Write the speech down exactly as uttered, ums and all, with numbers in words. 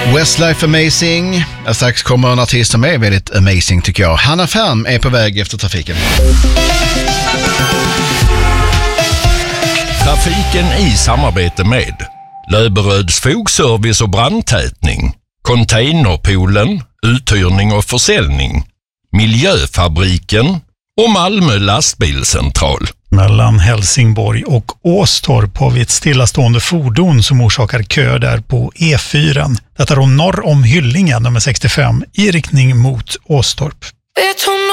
Westlife Amazing. Strax kommer en artist som är väldigt amazing tycker jag. Hanna Färm är på väg efter trafiken. Trafiken i samarbete med Löberöds fogservice och brandtätning, Containerpoolen, uthyrning och försäljning, Miljöfabriken och Malmö lastbilscentral. Mellan Helsingborg och Åstorp har vi ett stillastående fordon som orsakar kö där på E fyra. Detta är norr om Hyllingen nummer sextiofem i riktning mot Åstorp.